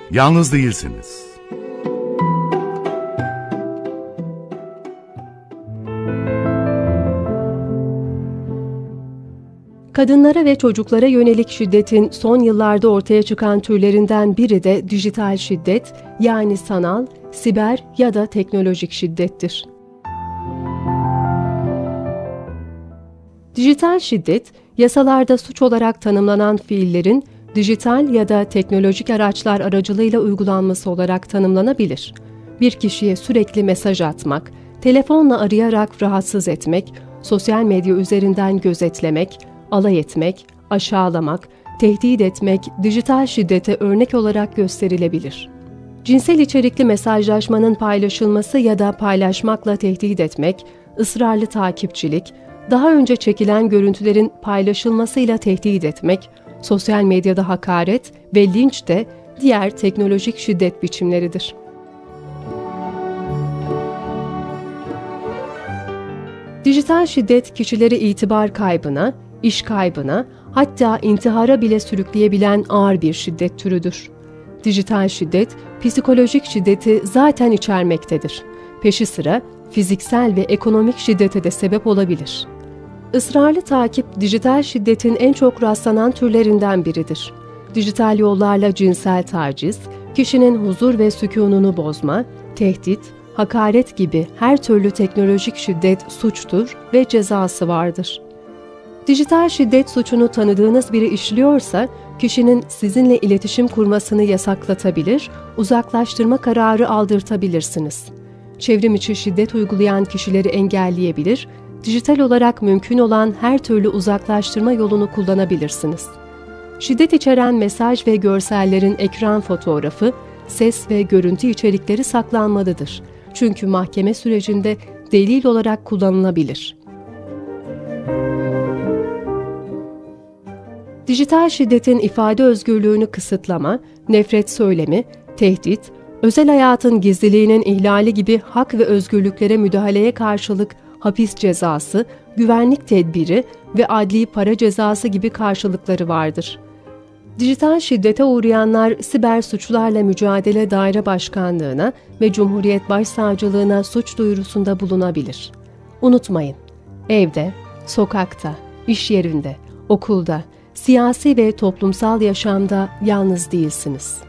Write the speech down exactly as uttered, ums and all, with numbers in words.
Yalnız değilsiniz. Kadınlara ve çocuklara yönelik şiddetin son yıllarda ortaya çıkan türlerinden biri de dijital şiddet, yani sanal, siber ya da teknolojik şiddettir. Dijital şiddet, yasalarda suç olarak tanımlanan fiillerin dijital ya da teknolojik araçlar aracılığıyla uygulanması olarak tanımlanabilir. Bir kişiye sürekli mesaj atmak, telefonla arayarak rahatsız etmek, sosyal medya üzerinden gözetlemek, alay etmek, aşağılamak, tehdit etmek dijital şiddete örnek olarak gösterilebilir. Cinsel içerikli mesajlaşmanın paylaşılması ya da paylaşmakla tehdit etmek, ısrarlı takipçilik, daha önce çekilen görüntülerin paylaşılmasıyla tehdit etmek, sosyal medyada hakaret ve linç de diğer teknolojik şiddet biçimleridir. Dijital şiddet kişileri itibar kaybına, iş kaybına, hatta intihara bile sürükleyebilen ağır bir şiddet türüdür. Dijital şiddet, psikolojik şiddeti zaten içermektedir. Peşi sıra fiziksel ve ekonomik şiddete de sebep olabilir. Israrlı takip, dijital şiddetin en çok rastlanan türlerinden biridir. Dijital yollarla cinsel taciz, kişinin huzur ve sükûnunu bozma, tehdit, hakaret gibi her türlü teknolojik şiddet suçtur ve cezası vardır. Dijital şiddet suçunu tanıdığınız biri işliyorsa, kişinin sizinle iletişim kurmasını yasaklatabilir, uzaklaştırma kararı aldırtabilirsiniz. Çevrim içi şiddet uygulayan kişileri engelleyebilir, dijital olarak mümkün olan her türlü uzaklaştırma yolunu kullanabilirsiniz. Şiddet içeren mesaj ve görsellerin ekran fotoğrafı, ses ve görüntü içerikleri saklanmalıdır. Çünkü mahkeme sürecinde delil olarak kullanılabilir. Dijital şiddetin ifade özgürlüğünü kısıtlama, nefret söylemi, tehdit, özel hayatın gizliliğinin ihlali gibi hak ve özgürlüklere müdahaleye karşılık hapis cezası, güvenlik tedbiri ve adli para cezası gibi karşılıkları vardır. Dijital şiddete uğrayanlar Siber Suçlarla Mücadele Daire Başkanlığı'na ve Cumhuriyet Başsavcılığına suç duyurusunda bulunabilir. Unutmayın, evde, sokakta, iş yerinde, okulda, siyasi ve toplumsal yaşamda yalnız değilsiniz.